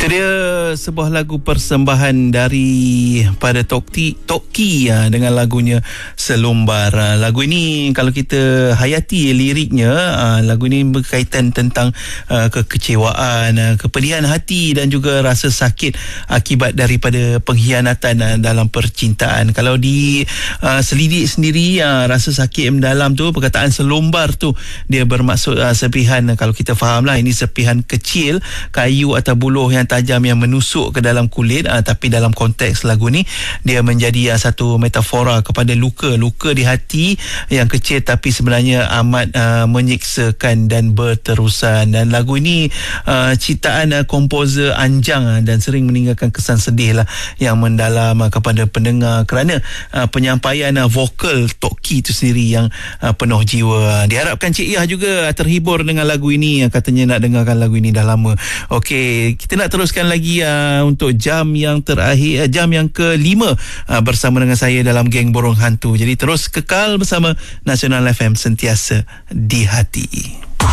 Itu dia sebuah lagu persembahan dari pada Toki dengan lagunya Selumbar. Lagu ini kalau kita hayati liriknya, lagu ini berkaitan tentang kekecewaan, kepedihan hati dan juga rasa sakit akibat daripada pengkhianatan dalam percintaan. Kalau selidik sendiri, rasa sakit mendalam tu, perkataan selumbar tu dia bermaksud serpihan, kalau kita fahamlah, ini serpihan kecil kayu atau buluh yang tajam yang menusuk ke dalam kulit, tapi dalam konteks lagu ni dia menjadi satu metafora kepada luka di hati yang kecil tapi sebenarnya amat menyiksakan dan berterusan. Dan lagu ini ciptaan komposer Anjang dan sering meninggalkan kesan sedih lah yang mendalam kepada pendengar kerana penyampaian vokal Toki itu sendiri yang penuh jiwa. Diharapkan Cik Yah juga terhibur dengan lagu ini, katanya nak dengarkan lagu ini dah lama. Okey, kita nak teruskan lagi untuk jam yang terakhir, jam yang ke-5 bersama dengan saya dalam Geng Borong Hantu. Jadi terus kekal bersama Nasional FM, sentiasa di hati.